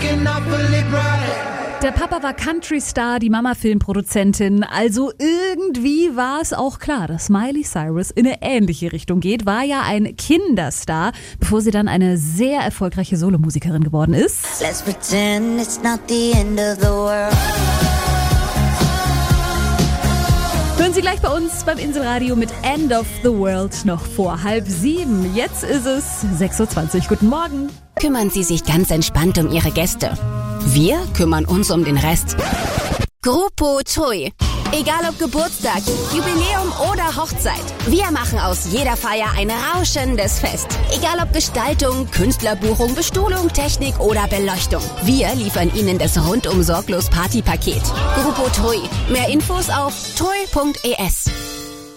Der Papa war Country-Star, die Mama Filmproduzentin. Also irgendwie war es auch klar, dass Miley Cyrus in eine ähnliche Richtung geht. War ja ein Kinderstar, bevor sie dann eine sehr erfolgreiche Solomusikerin geworden ist. Let's pretend it's not the end of the world. Hören Sie gleich bei uns beim Inselradio mit End of the World noch vor 6:30. Jetzt ist es 6:20 Uhr. Guten Morgen. Kümmern Sie sich ganz entspannt um Ihre Gäste. Wir kümmern uns um den Rest. Grupo Tui. Egal ob Geburtstag, Jubiläum oder Hochzeit. Wir machen aus jeder Feier ein rauschendes Fest. Egal ob Gestaltung, Künstlerbuchung, Bestuhlung, Technik oder Beleuchtung. Wir liefern Ihnen das rundum sorglos Partypaket. Grupo Tui. Mehr Infos auf tui.es.